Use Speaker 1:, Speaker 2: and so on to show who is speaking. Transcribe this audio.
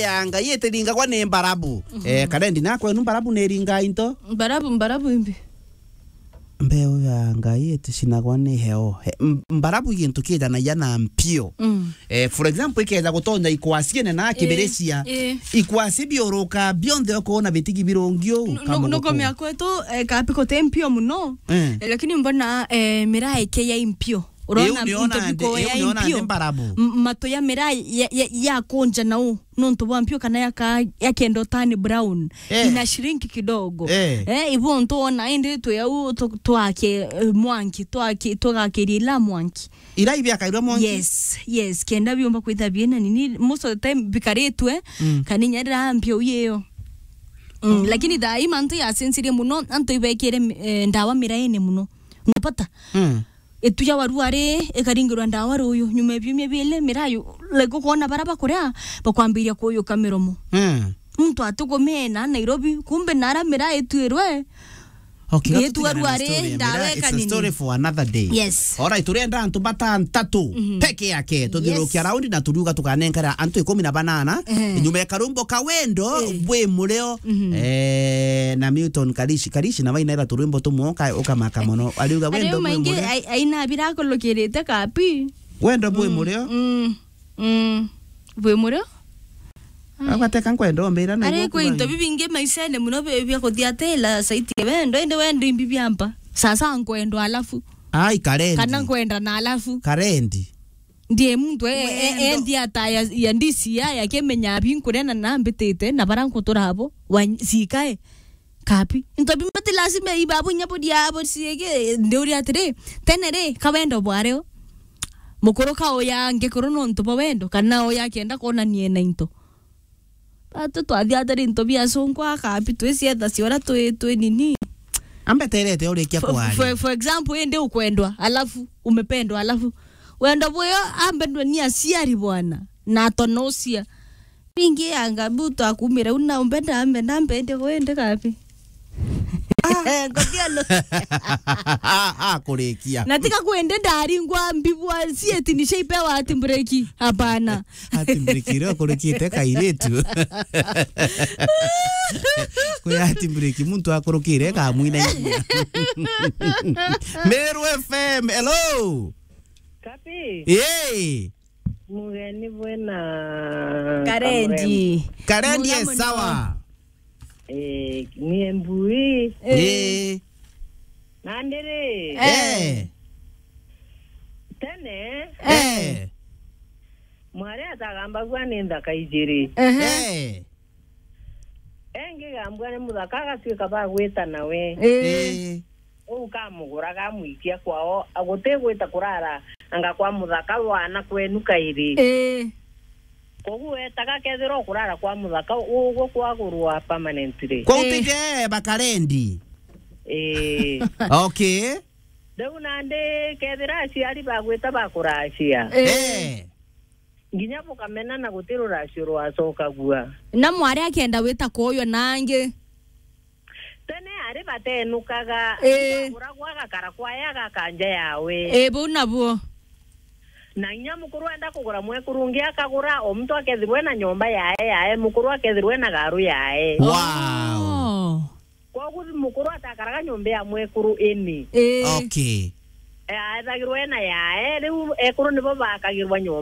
Speaker 1: yanga yete ringa kwa ne mbarabu. Karendi nakwe mbarabu ne ringa into.
Speaker 2: Mbarabu imbi.
Speaker 1: Mbeo yanga yete sinagwa ne heo. Mbarabu yintu kida na yana mpio. For example ikeza gutonda ikwasiene na kiberesia. Ikwasi bioroka bionde okona bitigi birongio.
Speaker 2: Nuko myakwetu kapiko tempio muno. Lakini mbona mirae ke ya impio. Urona ntobiko ya impio. Mato ya mirae ya konja nao. Nonto wampio kana ya kendo tani brown. Ina shrinki kidogo. Ibu ntoona indi tuake mwanki. Tuake rila mwanki.
Speaker 1: Ira ibia kairwa mwanki?
Speaker 2: Yes. Kenda biomba kuitha biena nini. Most of the time bikaretwe. Kaninya rampio yeo. Lakini daima anto ya sensirie muno. Anto ibekere ndawa miraene muno. Unapata? Etu ya waruare ekaringirwa ndawa ruyu nyume byumye bile mirayo lego kona baraba korea bakwambiria koyo kameromo mtu atugomena Nairobi kumbe nara mirayo tuerwe.
Speaker 1: Okay,
Speaker 2: etu waruare ndawa
Speaker 1: kanini. It's a story for another day.
Speaker 2: Yes.
Speaker 1: Alright, turenda antu batantatu peke yake tuthirukia raundi na turuga tukanenkara antu 18 nyume ya karumbo kawendo bwe mureo na Milton Karishi na baina ira turumbo tumuoka ukamaka mono aliuga wendo bwe mureo
Speaker 2: aina birako lokerete kapi
Speaker 1: wendo bwe mureo
Speaker 2: bwe mureo
Speaker 1: abateka kwendo mbira na
Speaker 2: are kwento bibinge maisene muno bya kodiatela saiti wendo imbi byampa sasa nkwendo alafu
Speaker 1: karendi
Speaker 2: kana kwenda na alafu
Speaker 1: karendi
Speaker 2: ndiye mtu endi ata ya ndisi ya kemenya binkurena na mbetete na baranko torabo sikae kapi ntobi mati lazima ibabu nyapo diabo siege ndeuri atre tenere kawendo bwareo mukoroka oya ngekorono ntobo wendo kana oya kenda kona niena into atu twathia into bia sonkwa kapi twesieta siora twe nini
Speaker 1: ambeterete urekia kwari
Speaker 2: for example ende ukwendwa alafu umependwa alafu wendo boyo ambendwa ni asiari bwana na tonosia pingi anga buto akumira una umbenda ambende kwende kapi Ngotialo.
Speaker 1: Kurekia.
Speaker 2: Natika kuende dari ngwa mbibwa sieti ni shape wa atimbreki. Hapana.
Speaker 1: Atimbreki ro kurekia teka iretu. Kwa atimbreki muntu akorokire ka muina. Meru FM. Hello.
Speaker 3: Kapi.
Speaker 1: Hey.
Speaker 3: Mugeni buena.
Speaker 2: Karendi
Speaker 1: es sawa.
Speaker 3: Niembui. Nandere. Tene. Mware atagamba kwa nenda kaijiri. Enge gambwa ne mudaka gatuika ba gweta nawe. Ukamugura gamwikia kwao agote gweta kurara anga kwa muthaka wana kwenu kairi kogu etaka kethiro kurara kwa muthaka ugo kwagurwa permanently
Speaker 1: kwa utike bakarendi okay
Speaker 3: deu nande kethira ciari bagweta bakuracia nginya bukamena na gutiro racio rwacoka gua
Speaker 2: na mware akenda weta koyo nange
Speaker 3: tene ari batenukaga uragwaga karakwaya gakanja yawe
Speaker 2: bona bo
Speaker 3: na nya mukuru enda kugura mwekurungi akagura omuntu akethirwe na nyomba yae mukuru akethirwe na garu yae
Speaker 1: wow
Speaker 3: kwa guthi mukuru atakaraga nyomba ya mwekuru ini
Speaker 1: okay
Speaker 3: athagirwe na yae riu ekuru nibo bakagirwa nyomba